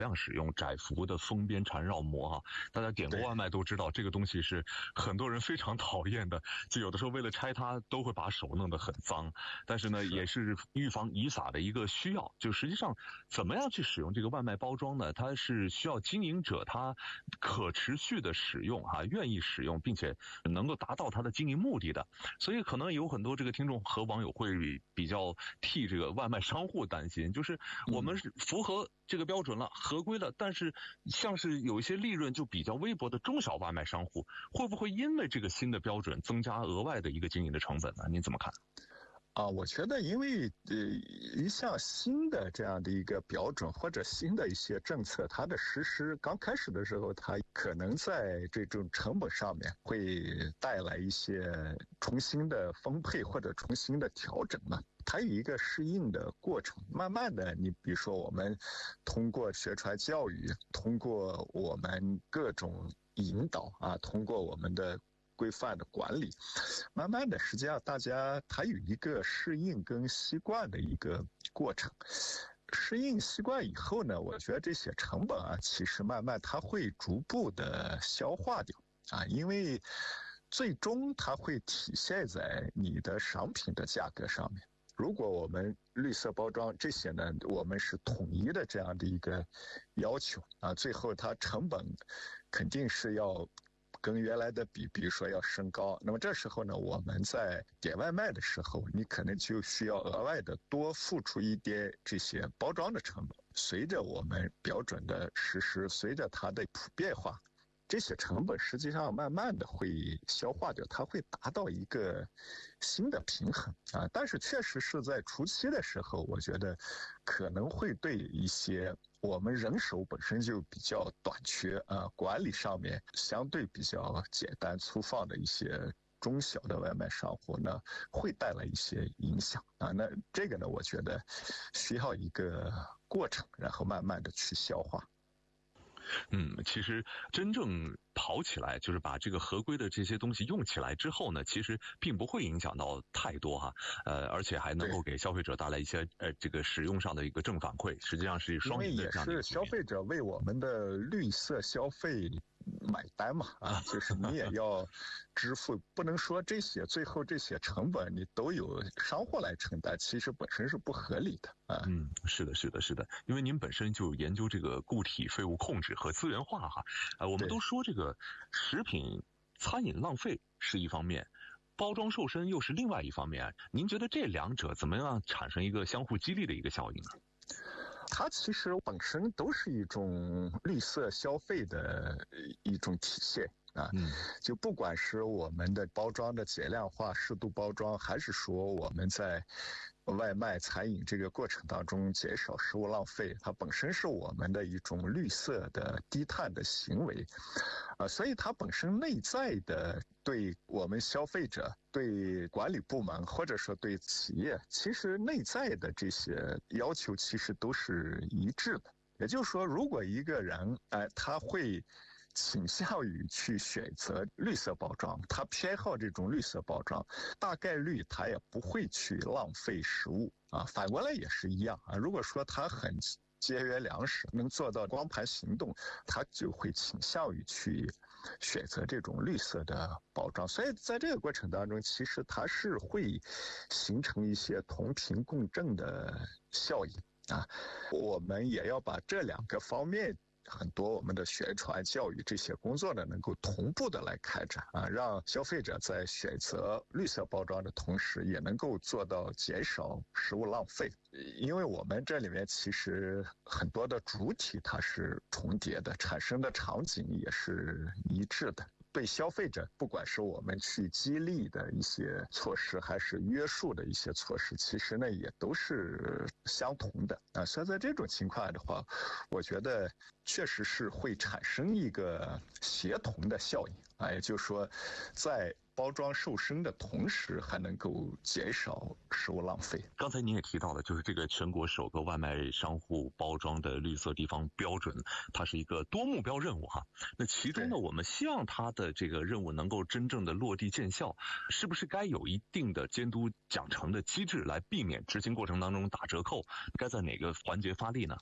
量使用窄幅的封边缠绕膜哈。大家点过外卖都知道，这个东西是很多人非常讨厌的，就有的时候为了拆它都会把手弄得很脏，但是呢也是预防遗撒的一个需要。就实际上怎么样去使用这个外卖包装呢？它是需要经营者他可持续的使用愿意使用，并且能够达到它的经营目的的。所以可能有很多这个听众和网友会比较替这个外卖商户担心，就是我们是符合这个标准了，合规了，但是像是有一些利润就比较微薄的中小外卖商户，会不会因为这个新的标准增加额外的一个经营的成本呢？您怎么看？ 我觉得因为一项新的这样的一个标准或者新的一些政策，它的实施刚开始的时候，它可能在这种成本上面会带来一些重新的分配或者重新的调整嘛。它有一个适应的过程，慢慢的，你比如说我们通过宣传教育，通过我们各种引导通过我们的规范的管理，慢慢的实际上大家他有一个适应跟习惯的一个过程。适应习惯以后呢，我觉得这些成本其实慢慢它会逐步的消化掉因为最终它会体现在你的商品的价格上面。如果我们绿色包装这些呢，我们是统一的这样的一个要求最后它成本肯定是要跟原来的比如说要升高。那么这时候呢，我们在点外卖的时候，你可能就需要额外的多付出一点这些包装的成本。随着我们标准的实施，随着它的普遍化，这些成本实际上慢慢的会消化掉，它会达到一个新的平衡但是确实是在初期的时候，我觉得可能会对一些我们人手本身就比较短缺管理上面相对比较简单粗放的一些中小的外卖商户呢，会带来一些影响那这个呢，我觉得需要一个过程，然后慢慢的去消化。 其实真正跑起来，就是把这个合规的这些东西用起来之后呢，其实并不会影响到太多而且还能够给消费者带来一些这个使用上的一个正反馈，实际上是双赢的这样的一个局面。 因为也是消费者为我们的绿色消费买单嘛就是你也要支付，不能说这些最后这些成本你都有商户来承担，其实本身是不合理的是的，因为您本身就研究这个固体废物控制和资源化我们都说这个食品餐饮浪费是一方面，包装瘦身又是另外一方面，您觉得这两者怎么样产生一个相互激励的一个效应呢？ 它其实本身都是一种绿色消费的一种体现就不管是我们的包装的减量化、适度包装，还是说我们在外卖餐饮这个过程当中减少食物浪费，它本身是我们的一种绿色的低碳的行为所以它本身内在的对我们消费者、对管理部门或者说对企业，其实内在的这些要求其实都是一致的。也就是说，如果一个人他会倾向于去选择绿色包装，他偏好这种绿色包装，大概率他也不会去浪费食物反过来也是一样如果说他很节约粮食，能做到光盘行动，他就会倾向于去选择这种绿色的包装。所以在这个过程当中，其实它是会形成一些同频共振的效应我们也要把这两个方面很多我们的宣传教育这些工作呢，能够同步的来开展让消费者在选择绿色包装的同时，也能够做到减少食物浪费。因为我们这里面其实很多的主体它是重叠的，产生的场景也是一致的。对消费者，不管是我们去激励的一些措施，还是约束的一些措施，其实呢也都是相同的所以在这种情况的话，我觉得确实是会产生一个协同的效应也就是说，在包装瘦身的同时，还能够减少食物浪费。 刚才您也提到了，就是这个全国首个外卖商户包装的绿色地方标准，它是一个多目标任务那其中呢，我们希望它的这个任务能够真正的落地见效，是不是该有一定的监督奖惩的机制来避免执行过程当中打折扣？该在哪个环节发力呢？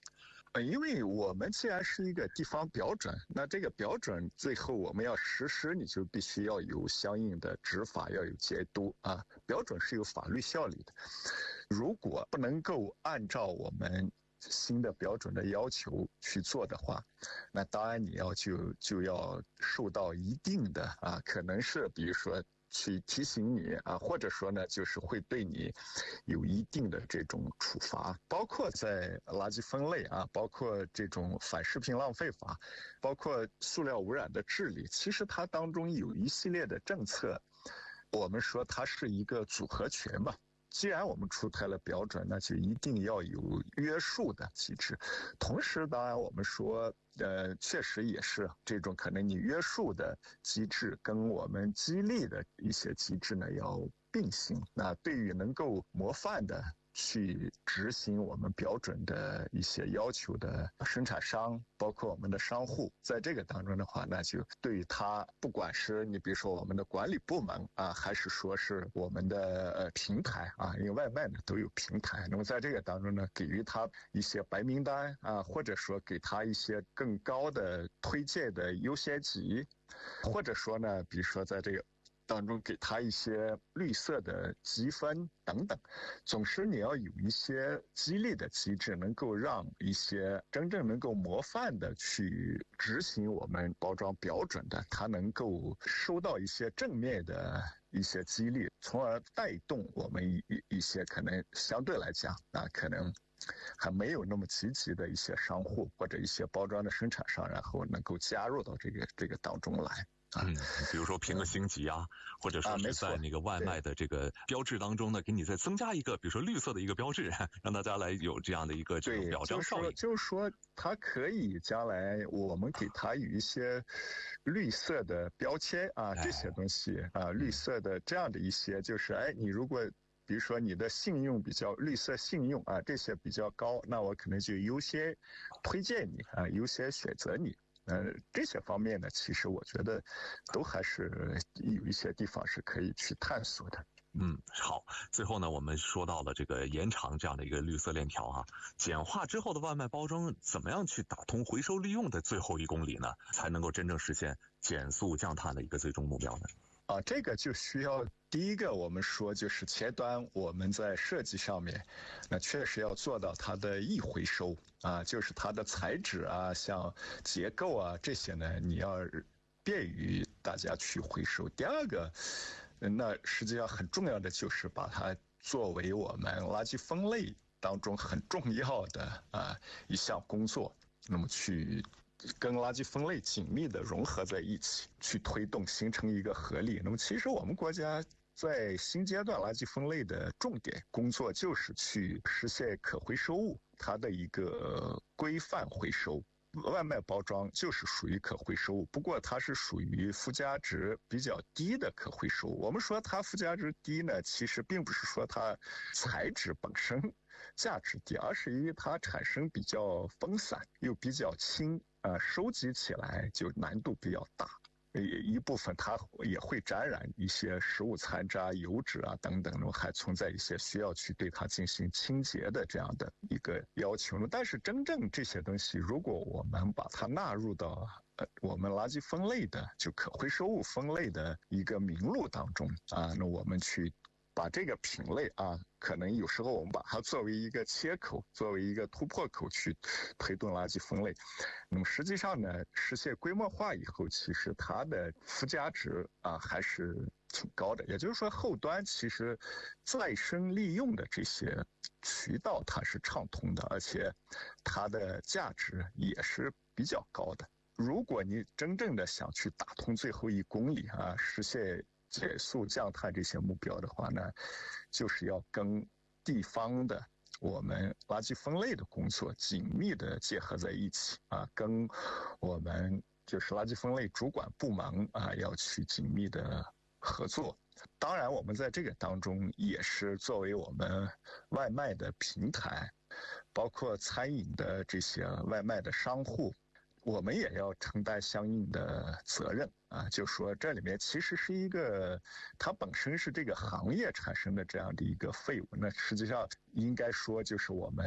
因为我们既然是一个地方标准，那这个标准最后我们要实施，你就必须要有相应的执法，要有监督啊。标准是有法律效力的，如果不能够按照我们新的标准的要求去做的话，那当然你就要受到一定的可能是比如说去提醒你或者说呢，就是会对你有一定的这种处罚，包括在垃圾分类包括这种反食品浪费法，包括塑料污染的治理，其实它当中有一系列的政策，我们说它是一个组合拳吧。既然我们出台了标准，那就一定要有约束的机制。同时，当然我们说，确实也是这种可能你约束的机制跟我们激励的一些机制呢要并行。那对于能够模范的去执行我们标准的一些要求的生产商，包括我们的商户，在这个当中的话，那就对于他，不管是你比如说我们的管理部门还是说是我们的平台因为外卖呢都有平台，那么在这个当中呢，给予他一些白名单或者说给他一些更高的推荐的优先级，或者说呢，比如说在这个当中给他一些绿色的积分等等，总是你要有一些激励的机制，能够让一些真正能够模范的去执行我们包装标准的，他能够收到一些正面的一些激励，从而带动我们一些可能相对来讲可能还没有那么积极的一些商户或者一些包装的生产商，然后能够加入到这个当中来。 比如说评个星级或者说是在那个外卖的这个标志当中呢，给你再增加一个，比如说绿色的一个标志，让大家来有这样的一个这种表彰效应。 就是说，它可以将来我们给它有一些绿色的标签这些东西绿色的这样的一些，就是你如果比如说你的信用比较绿色信用这些比较高，那我可能就优先推荐你优先选择你。这些方面呢，其实我觉得都还是有一些地方是可以去探索的。 好。最后呢，我们说到了这个延长这样的一个绿色链条简化之后的外卖包装怎么样去打通回收利用的最后1公里呢，才能够真正实现减速降碳的一个最终目标呢？ 这个就需要第一个我们说就是前端我们在设计上面，那确实要做到它的易回收就是它的材质像结构这些呢，你要便于大家去回收。第二个，那实际上很重要的就是把它作为我们垃圾分类当中很重要的一项工作，那么去跟垃圾分类紧密的融合在一起，去推动形成一个合力。那么其实我们国家在新阶段垃圾分类的重点工作就是去实现可回收物它的一个规范回收。外卖包装就是属于可回收物，不过它是属于附加值比较低的可回收物。我们说它附加值低呢，其实并不是说它材质本身价值低，而是因为它产生比较分散又比较轻收集起来就难度比较大。一部分它也会沾染一些食物残渣、油脂等等，还存在一些需要去对它进行清洁的这样的一个要求。但是真正这些东西，如果我们把它纳入到我们垃圾分类的就可回收物分类的一个名录当中那我们去把这个品类可能有时候我们把它作为一个切口，作为一个突破口去推动垃圾分类。那么实际上呢，实现规模化以后，其实它的附加值还是挺高的。也就是说，后端其实再生利用的这些渠道它是畅通的，而且它的价值也是比较高的。如果你真正的想去打通最后1公里实现减速降碳这些目标的话呢，就是要跟地方的我们垃圾分类的工作紧密的结合在一起跟我们就是垃圾分类主管部门要去紧密的合作。当然我们在这个当中也是作为我们外卖的平台，包括餐饮的这些外卖的商户，我们也要承担相应的责任就说这里面其实是一个它本身是这个行业产生的这样的一个废物，那实际上应该说就是我们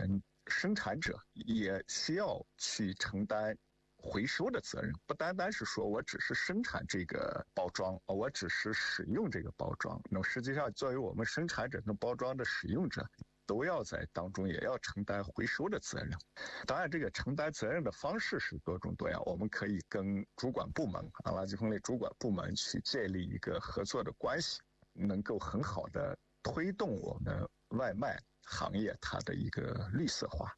生产者也需要去承担回收的责任，不单单是说我只是生产这个包装，我只是使用这个包装，那么实际上作为我们生产者跟包装的使用者，都要在当中也要承担回收的责任。当然这个承担责任的方式是多种多样，我们可以跟主管部门垃圾分类主管部门去建立一个合作的关系，能够很好的推动我们外卖行业它的一个绿色化。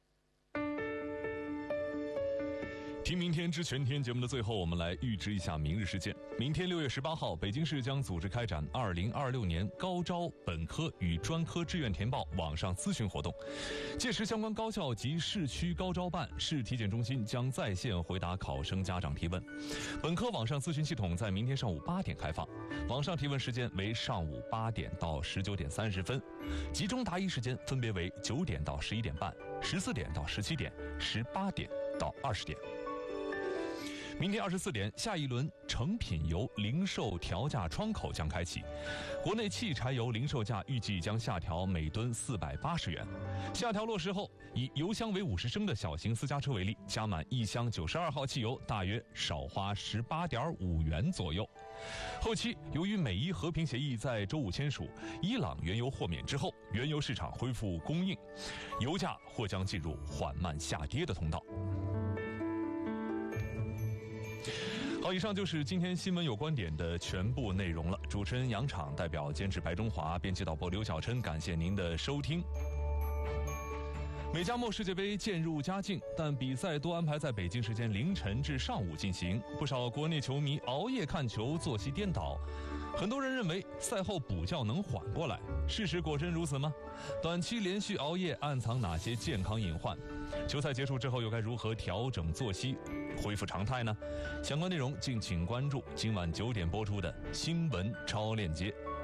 听明天知全天节目的最后，我们来预知一下明日事件。明天6月18号，北京市将组织开展2026年高招本科与专科志愿填报网上咨询活动，届时相关高校及市区高招办、市体检中心将在线回答考生家长提问。本科网上咨询系统在明天上午8点开放，网上提问时间为上午8点到19点30分，集中答疑时间分别为9点到11点半、14点到17点、18点到20点。明天24点，下一轮成品油零售调价窗口将开启。国内汽柴油零售价预计将下调每吨480元。下调落实后，以油箱为50升的小型私家车为例，加满1箱92号汽油大约少花18.5元左右。后期由于美伊和平协议在周五签署，伊朗原油豁免之后，原油市场恢复供应，油价或将进入缓慢下跌的通道。好，以上就是今天新闻有观点的全部内容了。主持人杨昶代表监制白中华，编辑导播刘晓琛，感谢您的收听。美加墨世界杯渐入佳境，但比赛多安排在北京时间凌晨至上午进行，不少国内球迷熬夜看球，作息颠倒。很多人认为赛后补觉能缓过来，事实果真如此吗？短期连续熬夜暗藏哪些健康隐患？球赛结束之后又该如何调整作息，恢复常态呢？相关内容敬请关注今晚9点播出的新闻超链接。